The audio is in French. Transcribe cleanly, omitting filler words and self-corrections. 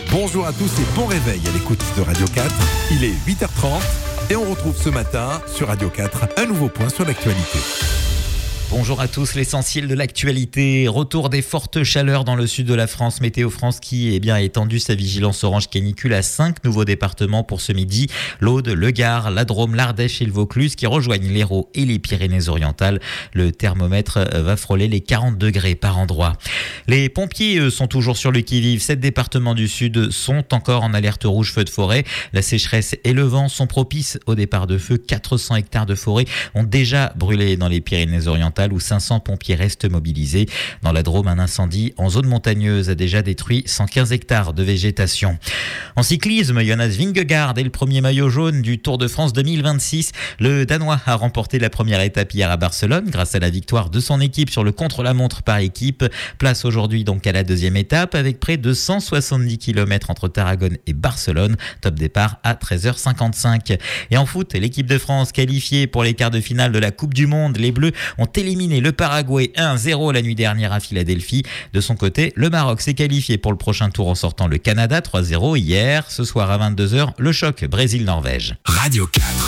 Bonjour à tous et bon réveil à l'écoute de Radio 4. Il est 8h30 et on retrouve ce matin sur Radio 4 un nouveau point sur l'actualité. Bonjour à tous, l'essentiel de l'actualité. Retour des fortes chaleurs dans le sud de la France. Météo France qui a étendu sa vigilance orange canicule à 5 nouveaux départements pour ce midi. L'Aude, le Gard, la Drôme, l'Ardèche et le Vaucluse qui rejoignent l'Hérault et les Pyrénées-Orientales. Le thermomètre va frôler les 40 degrés par endroit. Les pompiers, eux, sont toujours sur le qui-vive. 7 départements du sud sont encore en alerte rouge feu de forêt. La sécheresse et le vent sont propices au départ de feu. 400 hectares de forêt ont déjà brûlé dans les Pyrénées-Orientales où 500 pompiers restent mobilisés. Dans la Drôme, un incendie en zone montagneuse a déjà détruit 115 hectares de végétation. En cyclisme, Jonas Vingegaard est le premier maillot jaune du Tour de France 2026. Le Danois a remporté la première étape hier à Barcelone grâce à la victoire de son équipe sur le contre-la-montre par équipe. Place aujourd'hui donc à la deuxième étape avec près de 170 km entre Tarragone et Barcelone. Top départ à 13h55. Et en foot, l'équipe de France qualifiée pour les quarts de finale de la Coupe du Monde. Les Bleus ont éliminé le Paraguay 1-0 la nuit dernière à Philadelphie. De son côté, le Maroc s'est qualifié pour le prochain tour en sortant le Canada 3-0 hier. Ce soir à 22h, le choc Brésil-Norvège. Radio 4.